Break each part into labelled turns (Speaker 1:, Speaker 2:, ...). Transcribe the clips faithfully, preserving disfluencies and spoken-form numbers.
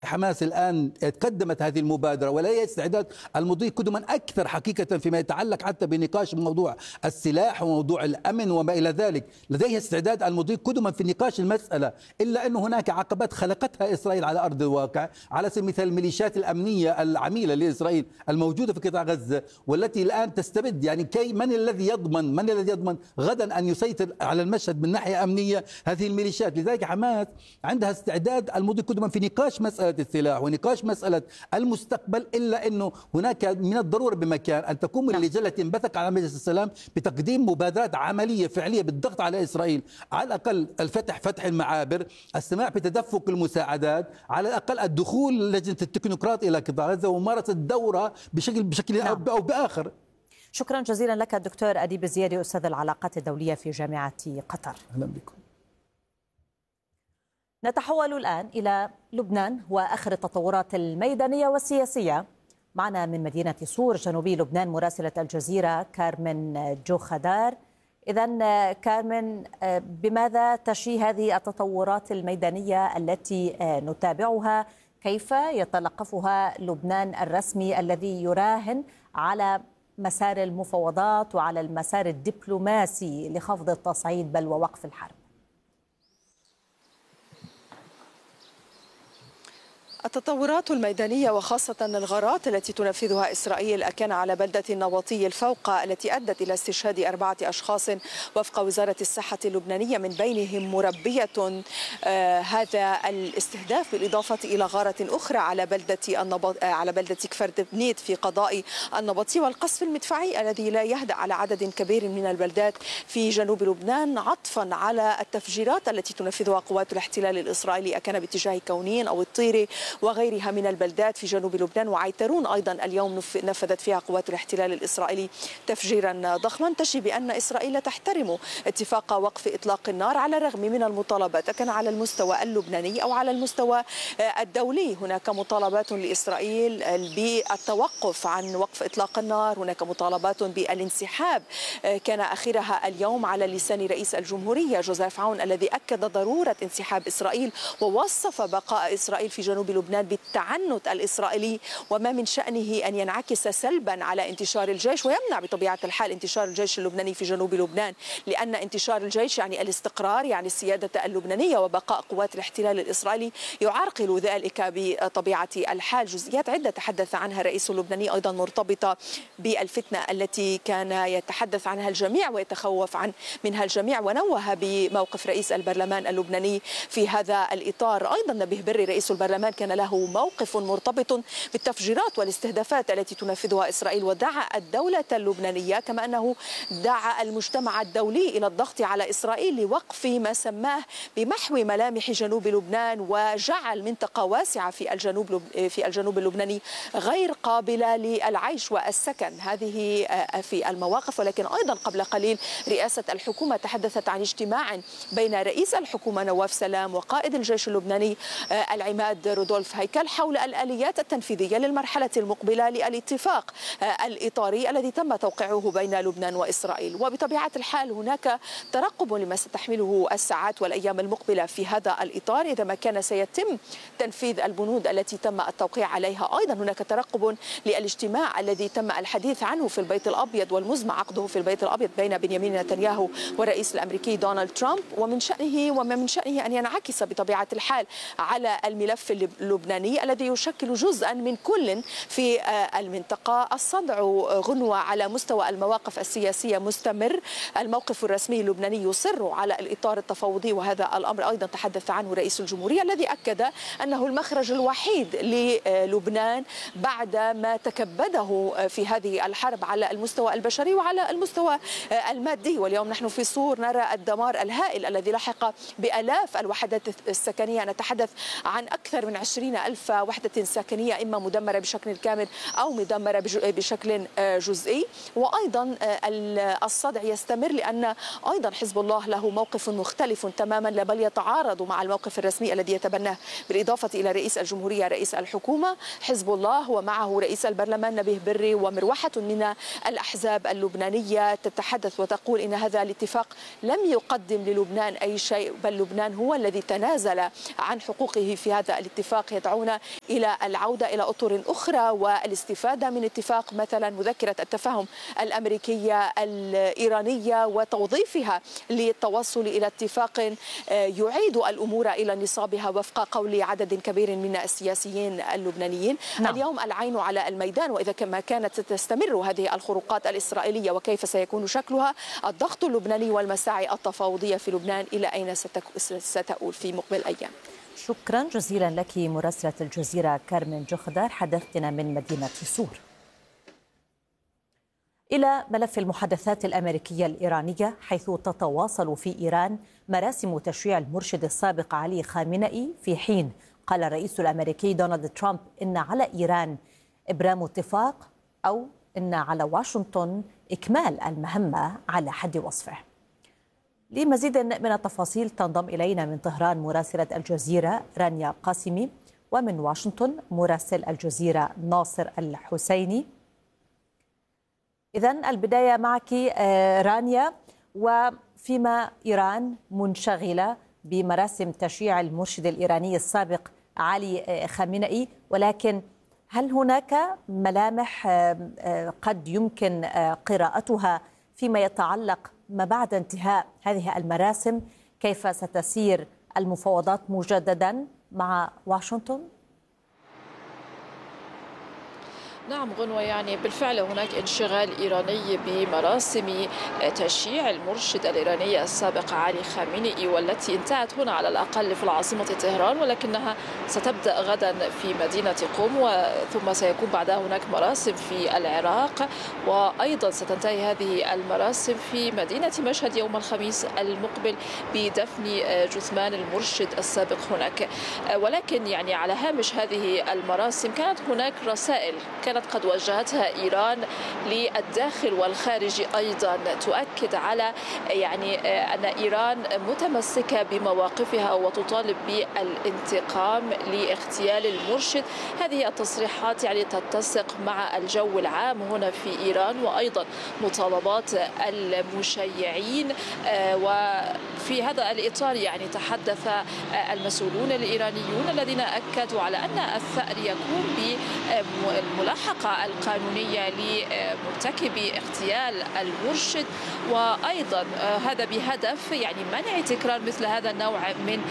Speaker 1: حماس الآن قدمت هذه المبادرة ولديها استعداد المضي قدما أكثر حقيقة فيما يتعلق حتى بنقاش موضوع السلاح وموضوع الأمن وما إلى ذلك. لديها استعداد المضي قدما في نقاش المسألة، إلا أن هناك عقبات خلقتها إسرائيل على أرض الواقع، على سبيل المثال الميليشيات الأمنية العميلة لإسرائيل الموجودة في قطاع غزة والتي الآن تستبد. يعني كي من الذي يضمن من الذي يضمن غدا أن يسيطر على المشهد من ناحية أمنية هذه الميليشيات؟ لذلك حماس عندها استعداد المضي قدما في نقاش مسألة السلاح ونقاش مسألة المستقبل، إلا أنه هناك من الضرورة بمكان أن تقوم اللجنة التي انبثق على مجلس السلام بتقديم مبادرات عملية فعلية بالضغط على إسرائيل، على الأقل الفتح فتح المعابر، السماح بتدفق المساعدات، على الأقل الدخول لجنة التكنوقراط إلى قطاع غزة وممارسة دورها بشكل بشكل نعم. أو بآخر.
Speaker 2: شكرا جزيلا لك الدكتور أديب الزيادي أستاذ العلاقات الدولية في جامعة قطر.
Speaker 1: أهلا بكم.
Speaker 2: نتحول الآن إلى لبنان وآخر التطورات الميدانية والسياسية. معنا من مدينة صور جنوبي لبنان مراسلة الجزيرة كارمن جوخدار. إذن كارمن، بماذا تشي هذه التطورات الميدانية التي نتابعها؟ كيف يتلقفها لبنان الرسمي الذي يراهن على مسار المفاوضات وعلى المسار الدبلوماسي لخفض التصعيد بل ووقف الحرب؟
Speaker 3: التطورات الميدانية وخاصة الغارات التي تنفذها إسرائيل كان على بلدة النبطي الفوقة التي أدت إلى استشهاد أربعة أشخاص وفق وزارة الصحة اللبنانية، من بينهم مربية. آه هذا الاستهداف بالإضافة إلى غارة أخرى على بلدة النبط آه على بلدة كفر بنيت في قضاء النبطي، والقصف المدفعي الذي لا يهدأ على عدد كبير من البلدات في جنوب لبنان، عطفا على التفجيرات التي تنفذها قوات الاحتلال الإسرائيلي أكان باتجاه كونين أو الطيري وغيرها من البلدات في جنوب لبنان. وعيترون أيضا اليوم نفذت فيها قوات الاحتلال الإسرائيلي تفجيرا ضخما، تشي بأن إسرائيل تحترم اتفاق وقف إطلاق النار على الرغم من المطالبات كان على المستوى اللبناني أو على المستوى الدولي. هناك مطالبات لإسرائيل بالتوقف عن وقف إطلاق النار، هناك مطالبات بالانسحاب كان آخرها اليوم على لسان رئيس الجمهورية جوزيف عون الذي أكد ضرورة انسحاب إسرائيل ووصف بقاء إسرائيل في جنوب لبنان بالتعنت الإسرائيلي وما من شأنه أن ينعكس سلبا على انتشار الجيش ويمنع بطبيعة الحال انتشار الجيش اللبناني في جنوب لبنان، لأن انتشار الجيش يعني الاستقرار، يعني السيادة اللبنانية، وبقاء قوات الاحتلال الإسرائيلي يعرقل ذلك بطبيعة الحال. جزئيات عدة تحدث عنها الرئيس اللبناني أيضا مرتبطة بالفتنة التي كان يتحدث عنها الجميع ويتخوف عن منها الجميع، ونوه بموقف رئيس البرلمان اللبناني في هذا الإطار. أيضا نبيه بري رئيس البرلمان كان له موقف مرتبط بالتفجيرات والاستهدافات التي تنفذها إسرائيل، ودعا الدولة اللبنانية كما أنه دعا المجتمع الدولي إلى الضغط على إسرائيل لوقف ما سماه بمحو ملامح جنوب لبنان وجعل منطقة واسعة في الجنوب في الجنوب اللبناني غير قابلة للعيش والسكن. هذه في المواقف. ولكن أيضا قبل قليل رئاسة الحكومة تحدثت عن اجتماع بين رئيس الحكومة نواف سلام وقائد الجيش اللبناني العماد رودولف هيكل حول الآليات التنفيذية للمرحلة المقبلة للاتفاق الإطاري الذي تم توقيعه بين لبنان وإسرائيل. وبطبيعة الحال هناك ترقب لما ستحمله الساعات والأيام المقبلة في هذا الإطار إذا ما كان سيتم تنفيذ البنود التي تم التوقيع عليها. أيضا هناك ترقب للاجتماع الذي تم الحديث عنه في البيت الأبيض والمزمع عقده في البيت الأبيض بين بنيامين نتنياهو والرئيس الأمريكي دونالد ترامب، ومن شأنه وما من شأنه أن ينعكس بطبيعة الحال على الملف اللبناني الذي يشكل جزءا من كل في المنطقة. الصدع غنوة على مستوى المواقف السياسية مستمر. الموقف الرسمي اللبناني يصر على الإطار التفاوضي، وهذا الأمر أيضا تحدث عنه رئيس الجمهورية الذي أكد أنه المخرج الوحيد للبنان بعد ما تكبده في هذه الحرب على المستوى البشري وعلى المستوى المادي. واليوم نحن في صور نرى الدمار الهائل الذي لحق بآلاف الوحدات السكنية. نتحدث عن أكثر من عشرين ألف وحدة سكنية إما مدمرة بشكل كامل أو مدمرة بشكل جزئي. وأيضا الصدع يستمر لأن أيضا حزب الله له موقف مختلف تماما بل يتعارض مع الموقف الرسمي الذي يتبناه بالإضافة إلى رئيس الجمهورية رئيس الحكومة. حزب الله ومعه رئيس البرلمان نبيه بري ومروحة من الأحزاب اللبنانية تتحدث وتقول إن هذا الاتفاق لم يقدم للبنان أي شيء، بل لبنان هو الذي تنازل عن حقوقه في هذا الاتفاق الاتفاق يدعون إلى العودة إلى أطر أخرى والاستفادة من اتفاق مثلا مذكرة التفاهم الأمريكية الإيرانية وتوظيفها للتوصل إلى اتفاق يعيد الأمور إلى نصابها وفق قول عدد كبير من السياسيين اللبنانيين. نعم. اليوم العين على الميدان، وإذا كما كانت تستمر هذه الخروقات الإسرائيلية وكيف سيكون شكلها، الضغط اللبناني والمساعي التفاوضية في لبنان إلى أين ستؤول في مقبل الأيام.
Speaker 2: شكرا جزيلا لك مراسلة الجزيرة كارمن جوخدار، حدثتنا من مدينة سور. إلى ملف المحادثات الأمريكية الإيرانية، حيث تتواصل في إيران مراسم تشييع المرشد السابق علي خامنئي، في حين قال الرئيس الأمريكي دونالد ترامب إن على إيران إبرام اتفاق أو إن على واشنطن إكمال المهمة على حد وصفه. لمزيد من التفاصيل تنضم إلينا من طهران مراسلة الجزيرة رانيا قاسمي، ومن واشنطن مراسل الجزيرة ناصر الحسيني. إذن البداية معك رانيا، وفيما إيران منشغلة بمراسم تشييع المرشد الإيراني السابق علي خامنئي، ولكن هل هناك ملامح قد يمكن قراءتها فيما يتعلق ما بعد انتهاء هذه المراسم؟ كيف ستسير المفاوضات مجددا مع واشنطن؟
Speaker 4: نعم غنوة، يعني بالفعل هناك انشغال إيراني بمراسم تشييع المرشد الإيراني السابق علي خامنئي، والتي انتهت هنا على الأقل في العاصمة طهران، ولكنها ستبدأ غدا في مدينة قم، ثم سيكون بعدها هناك مراسم في العراق، وأيضا ستنتهي هذه المراسم في مدينة مشهد يوم الخميس المقبل بدفن جثمان المرشد السابق هناك. ولكن يعني على هامش هذه المراسم كانت هناك رسائل كانت قد وجهتها إيران للداخل والخارج أيضا، تؤكد على يعني أن إيران متمسكة بمواقفها وتطالب بالانتقام لاغتيال المرشد. هذه التصريحات يعني تتسق مع الجو العام هنا في إيران، وأيضا مطالبات المشيعين. وفي هذا الإطار يعني تحدث المسؤولون الإيرانيون الذين أكدوا على أن الثأر يكون بالملاحقة القانونية لمرتكبي اغتيال المرشد، وأيضا هذا بهدف يعني منع تكرار مثل هذا النوع من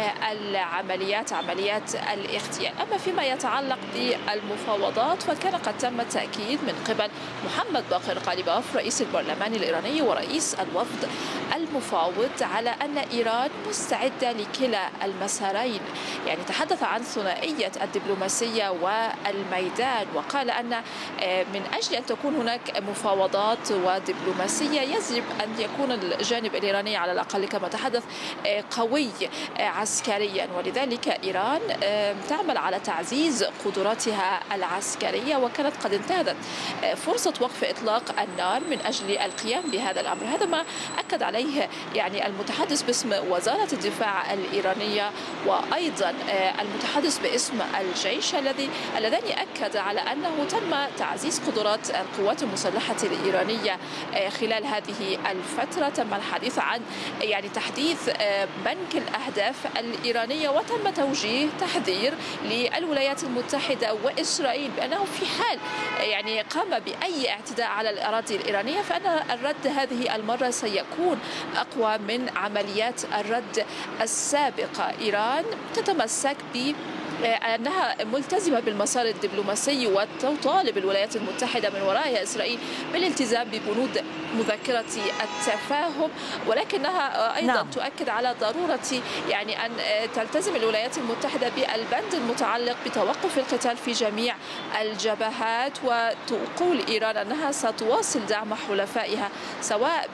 Speaker 4: العمليات، عمليات الاغتيال. أما فيما يتعلق بالمفاوضات فكان قد تم التأكيد من قبل محمد باقر غالباف رئيس البرلمان الإيراني ورئيس الوفد المفاوض على أن إيران مستعدة لكلا المسارين. يعني تحدث عن ثنائية الدبلوماسية والميدان، وقال أن من أجل أن تكون هناك مفاوضات ودبلوماسية يجب أن يكون الجانب الإيراني على الأقل كما تحدث قوي عسكريا، ولذلك إيران تعمل على تعزيز قدراتها العسكرية، وكانت قد انتهزت فرصة وقف إطلاق النار من أجل القيام بهذا الأمر. هذا ما أكد عليه يعني المتحدث باسم وزارة الدفاع الإيرانية، وأيضا المتحدث باسم الجيش الذي اللذان أكد على أنه تم تعزيز قدرات القوات المسلحة الإيرانية خلال هذه الفترة. تم الحديث عن يعني تحديث بنك الأهداف الإيرانية، وتم توجيه تحذير للولايات المتحدة وإسرائيل بأنه في حال يعني قام بأي اعتداء على الأراضي الإيرانية فإن الرد هذه المرة سيكون أقوى من عمليات الرد السابقة. إيران تتمسك ب أنها ملتزمة بالمسار الدبلوماسي وتطالب الولايات المتحدة من ورائها إسرائيل بالالتزام ببنود مذكرة التفاهم، ولكنها أيضا نعم. تؤكد على ضرورة يعني أن تلتزم الولايات المتحدة بالبند المتعلق بتوقف القتال في جميع الجبهات، وتقول إيران أنها ستواصل دعم حلفائها سواء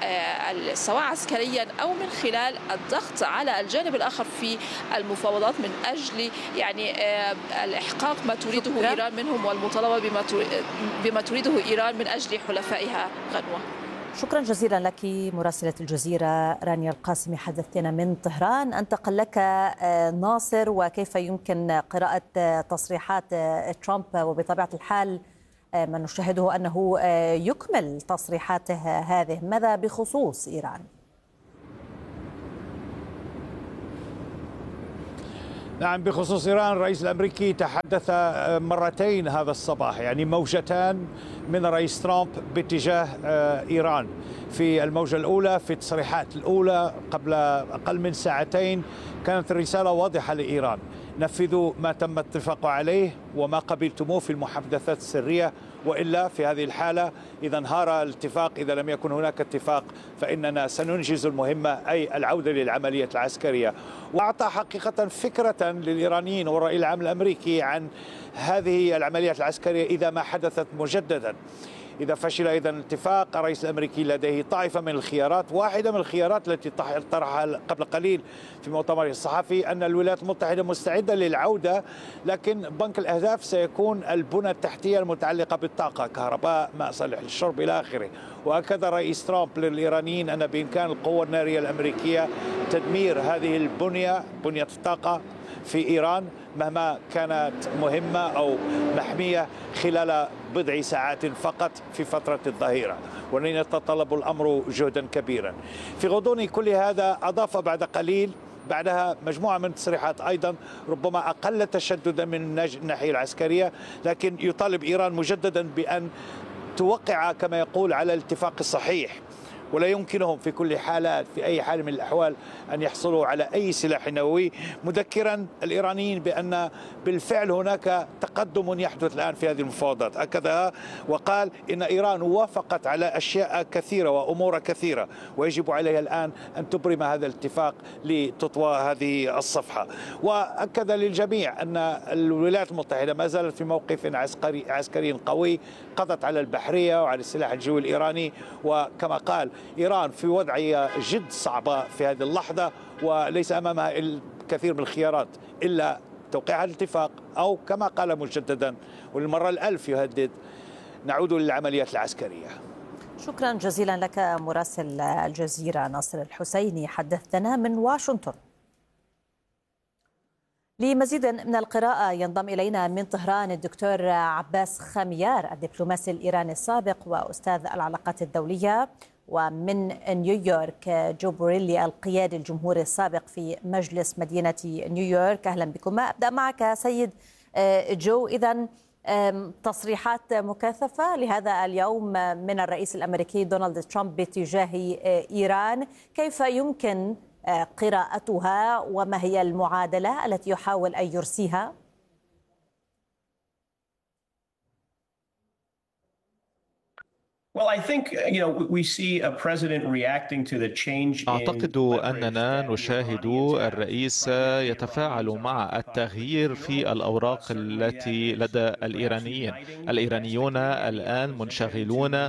Speaker 4: سواء عسكريا أو من خلال الضغط على الجانب الآخر في المفاوضات من أجل يعني الإحقاق ما تريده شكرا. إيران منهم، والمطالبة بما بما تريده إيران من أجل حلفائها. غنوة،
Speaker 2: شكرا جزيلا لك مراسلة الجزيرة رانيا القاسمي، حدثتنا من طهران. أنتقل لك ناصر، وكيف يمكن قراءة تصريحات ترامب، وبطبيعة الحال ما نشاهده أنه يكمل تصريحاته هذه، ماذا بخصوص إيران؟
Speaker 5: نعم، بخصوص إيران الرئيس الأمريكي تحدث مرتين هذا الصباح، يعني موجتان من الرئيس ترامب باتجاه إيران. في الموجة الأولى في التصريحات الأولى قبل أقل من ساعتين كانت الرسالة واضحة لإيران: نفذوا ما تم الاتفاق عليه وما قبلتموه في المحادثات السرية، وإلا في هذه الحالة إذا انهار الاتفاق، إذا لم يكن هناك اتفاق فإننا سننجز المهمة، أي العودة للعملية العسكرية. وأعطى حقيقة فكرة للإيرانيين والرأي العام الأمريكي عن هذه العمليات العسكرية إذا ما حدثت مجددا. إذا فشل إذا الاتفاق، الرئيس الأمريكي لديه طائفة من الخيارات. واحدة من الخيارات التي طرحها قبل قليل في مؤتمره الصحفي أن الولايات المتحدة مستعدة للعودة، لكن بنك الأهداف سيكون البنى التحتية المتعلقة بالطاقة، كهرباء، ماء صالح للشرب إلى آخره. وأكد الرئيس ترامب للإيرانيين أن بإمكان القوة النارية الأمريكية تدمير هذه البنية، بنية الطاقة في إيران، مهما كانت مهمة أو محمية، خلال بضع ساعات فقط في فترة الظهيرة، ولن يتطلب الأمر جهدا كبيرا. في غضون كل هذا أضاف بعد قليل بعدها مجموعة من التصريحات أيضا ربما أقل تشددا من الناحية العسكرية، لكن يطالب إيران مجددا بأن توقع كما يقول على الاتفاق الصحيح، ولا يمكنهم في كل حالات في أي حال من الأحوال أن يحصلوا على أي سلاح نووي، مذكرا الإيرانيين بأن بالفعل هناك تقدم يحدث الآن في هذه المفاوضات. أكدها وقال إن إيران وافقت على أشياء كثيرة وأمور كثيرة، ويجب عليها الآن أن تبرم هذا الاتفاق لتطوى هذه الصفحة. وأكد للجميع أن الولايات المتحدة ما زالت في موقف عسكري عسكري قوي، قضت على البحرية وعلى السلاح الجوي الإيراني، وكما قال إيران في وضعية جد صعبة في هذه اللحظة، وليس أمامها الكثير من الخيارات إلا توقيع الاتفاق أو كما قال مجددا وللمرة الألف يهدد: نعود للعمليات العسكرية.
Speaker 2: شكرا جزيلا لك مراسل الجزيرة ناصر الحسيني، حدثتنا من واشنطن. لمزيد من القراءة ينضم إلينا من طهران الدكتور عباس خميار، الدبلوماسي الإيراني السابق وأستاذ العلاقات الدولية، ومن نيويورك جو بوريلي القيادي الجمهوري السابق في مجلس مدينة نيويورك. أهلا بكم. أبدأ معك سيد جو. إذن تصريحات مكثفة لهذا اليوم من الرئيس الأمريكي دونالد ترامب باتجاه إيران، كيف يمكن قراءتها وما هي المعادلة التي يحاول أن يرسيها؟
Speaker 6: أعتقد أننا نشاهد الرئيس يتفاعل مع التغيير في الأوراق التي لدى الإيرانيين. الإيرانيون الآن منشغلون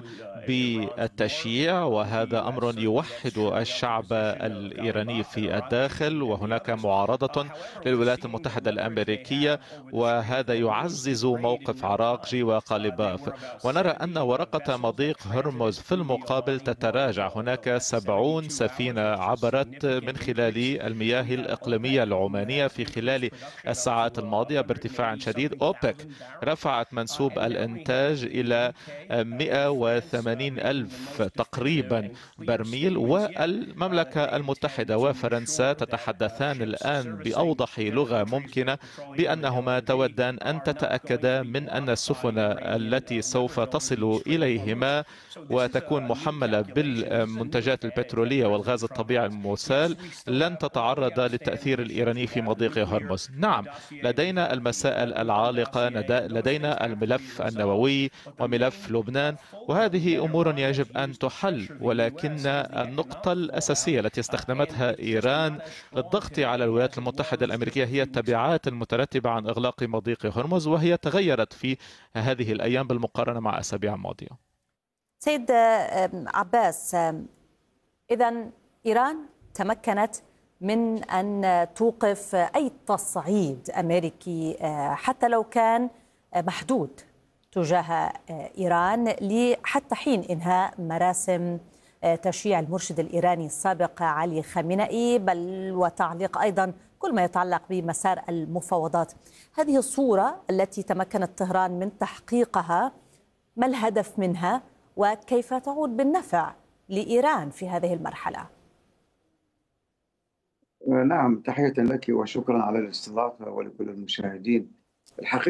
Speaker 6: بالتشييع، وهذا أمر يوحد الشعب الإيراني في الداخل، وهناك معارضة للولايات المتحدة الأمريكية، وهذا يعزز موقف عراقجي وقالباف. ونرى أن ورقة مضيق هرمز في المقابل تتراجع. هناك سبعون سفينة عبرت من خلال المياه الإقليمية العمانية في خلال الساعات الماضية بارتفاع شديد. أوبك رفعت منسوب الإنتاج إلى مئة وثمانين ألف تقريبا برميل، والمملكة المتحدة وفرنسا تتحدثان الآن بأوضح لغة ممكنة بأنهما تودان أن تتأكدا من أن السفن التي سوف تصل إليهما وتكون محملة بالمنتجات البترولية والغاز الطبيعي المسال لن تتعرض للتأثير الإيراني في مضيق هرمز. نعم، لدينا المسائل العالقة، لدينا الملف النووي وملف لبنان، وهذه أمور يجب أن تحل، ولكن النقطة الأساسية التي استخدمتها إيران للضغط على الولايات المتحدة الأمريكية هي التبعات المترتبة عن إغلاق مضيق هرمز، وهي تغيرت في هذه الأيام بالمقارنة مع أسابيع الماضية.
Speaker 2: سيد عباس، إذن إيران تمكنت من أن توقف أي تصعيد أمريكي حتى لو كان محدود تجاه إيران حتى حين إنهاء مراسم تشييع المرشد الإيراني السابق علي خامنئي، بل وتعليق أيضا كل ما يتعلق بمسار المفاوضات. هذه الصورة التي تمكنت طهران من تحقيقها، ما الهدف منها وكيف تعود بالنفع لإيران في هذه المرحلة؟
Speaker 7: نعم، تحية لك وشكرا على الاستضافة ولكل المشاهدين. الحقيقة